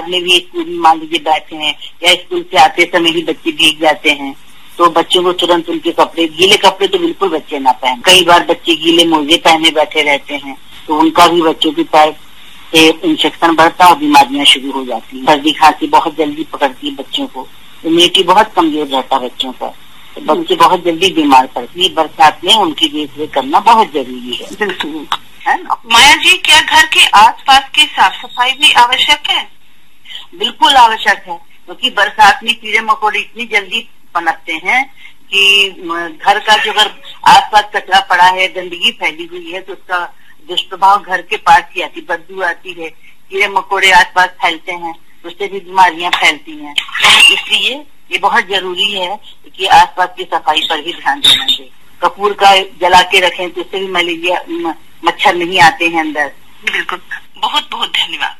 बाद में भी स्कूल में मान लीजिए बैठे हैं या स्कूल से आते समय ही बच्चे भीग जाते हैं, तो बच्चों को तुरंत उनके कपड़े, गीले कपड़े तो बिल्कुल बच्चे ना पहने। कई बार बच्चे गीले मोजे पहने बैठे रहते हैं, तो उनका भी बच्चों की पैर से इंफेक्शन बढ़ता और बीमारियां शुरू हो जाती है। सर्दी खांसी बहुत जल्दी पकड़ती है बच्चों को, इम्यूनिटी बहुत कमजोर रहता है बच्चों का, तो बच्चे बहुत जल्दी बीमार पड़ते हैं। बरसात में उनकी देखरेख करना बहुत जरूरी है। बिल्कुल है ना। माया जी, क्या घर के आसपास की साफ सफाई भी आवश्यक है? बिल्कुल आवश्यक है, क्योंकि बरसात में कीड़े मकोड़े इतनी जल्दी पनपते हैं कि घर का जो अगर आसपास कचरा पड़ा है, गंदगी फैली हुई है, तो उसका दुष्प्रभाव घर के पास ही आती, बदबू आती है, कीड़े मकोड़े आसपास फैलते हैं, उससे भी बीमारियां फैलती हैं। तो इसलिए ये बहुत जरूरी है कि आसपास की सफाई पर भी ध्यान देना चाहिए। कपूर का जला के रखें तो उससे भी मलेरिया, मच्छर नहीं आते हैं अंदर। बिल्कुल, बहुत बहुत धन्यवाद।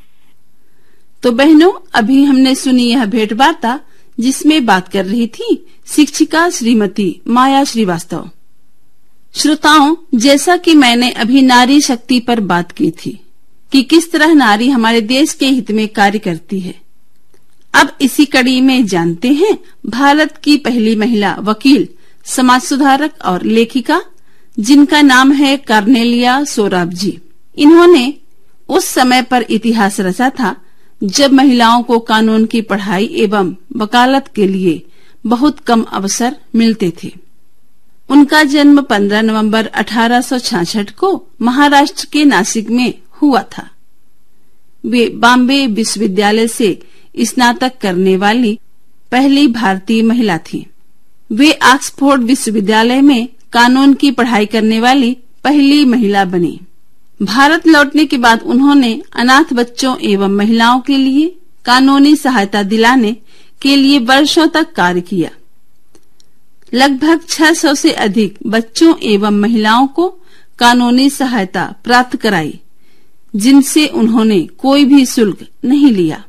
तो बहनों, अभी हमने सुनी यह भेंट वार्ता जिसमें बात कर रही थी शिक्षिका श्रीमती माया श्रीवास्तव। श्रोताओं, जैसा कि मैंने अभी नारी शक्ति पर बात की थी कि किस तरह नारी हमारे देश के हित में कार्य करती है, अब इसी कड़ी में जानते हैं भारत की पहली महिला वकील, समाज सुधारक और लेखिका, जिनका नाम है कार्नेलिया सोराब जी। इन्होंने उस समय पर इतिहास रचा था जब महिलाओं को कानून की पढ़ाई एवं वकालत के लिए बहुत कम अवसर मिलते थे। उनका जन्म 15 नवंबर 1866 को महाराष्ट्र के नासिक में हुआ था। वे बॉम्बे विश्वविद्यालय से स्नातक करने वाली पहली भारतीय महिला थी। वे ऑक्सफोर्ड विश्वविद्यालय में कानून की पढ़ाई करने वाली पहली महिला बनी। भारत लौटने के बाद उन्होंने अनाथ बच्चों एवं महिलाओं के लिए कानूनी सहायता दिलाने के लिए वर्षों तक कार्य किया। लगभग 600 से अधिक बच्चों एवं महिलाओं को कानूनी सहायता प्राप्त कराई, जिनसे उन्होंने कोई भी शुल्क नहीं लिया।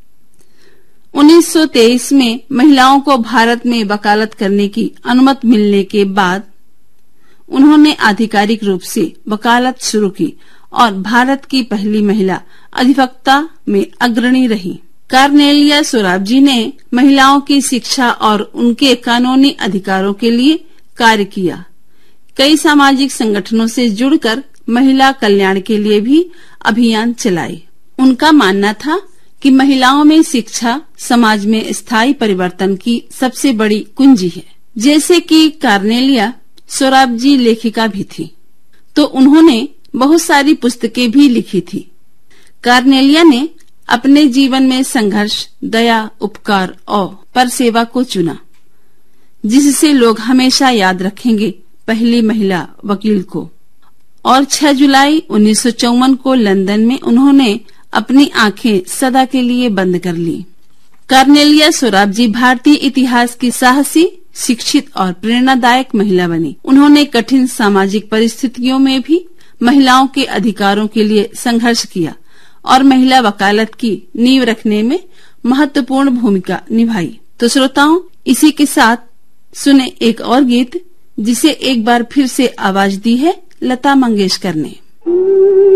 1923 में महिलाओं को भारत में वकालत करने की अनुमति मिलने के बाद उन्होंने आधिकारिक रूप से वकालत शुरू की और भारत की पहली महिला अधिवक्ता में अग्रणी रही। कार्नेलिया सोराब जी ने महिलाओं की शिक्षा और उनके कानूनी अधिकारों के लिए कार्य किया। कई सामाजिक संगठनों से जुड़कर महिला कल्याण के लिए भी अभियान चलाए। उनका मानना था कि महिलाओं में शिक्षा समाज में स्थायी परिवर्तन की सबसे बड़ी कुंजी है। जैसे कि कार्नेलिया सोराब जी लेखिका भी थी, तो उन्होंने बहुत सारी पुस्तकें भी लिखी थी। कार्नेलिया ने अपने जीवन में संघर्ष, दया, उपकार और परसेवा को चुना, जिससे लोग हमेशा याद रखेंगे पहली महिला वकील को। और 6 जुलाई 1954 को लंदन में उन्होंने अपनी आंखें सदा के लिए बंद कर ली। कार्नेलिया सोराब जी भारतीय इतिहास की साहसी, शिक्षित और प्रेरणादायक महिला बनी। उन्होंने कठिन सामाजिक परिस्थितियों में भी महिलाओं के अधिकारों के लिए संघर्ष किया और महिला वकालत की नींव रखने में महत्वपूर्ण भूमिका निभाई। तो श्रोताओं, इसी के साथ सुने एक और गीत, जिसे एक बार फिर से आवाज दी है लता मंगेशकर ने।